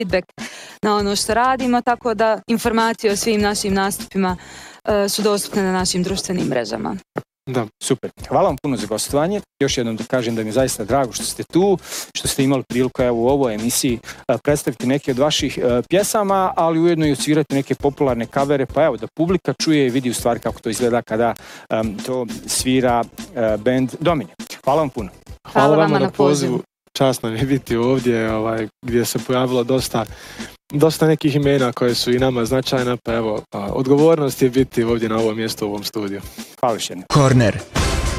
feedback na ono što radimo, tako da informacije o svim našim nastupima su dostupne na našim društvenim mrežama. Da, super. Hvala vam puno za gostovanje. Još jednom da kažem da mi je zaista drago što ste tu, što ste imali priliku u ovoj emisiji predstaviti neke od vaših pjesama, ali ujedno i odsvirati neke popularne kavere, pa evo da publika čuje i vidi u stvari kako to izgleda kada to svira band Dominje. Hvala vam puno. Hvala vama na pozivu. Čast nam je biti ovdje gdje se pojavilo dosta nekih imena koje su i nama značajna, pa evo, odgovornost je biti ovdje na ovom mjestu, u ovom studiju. Hvala još jednom. Korner.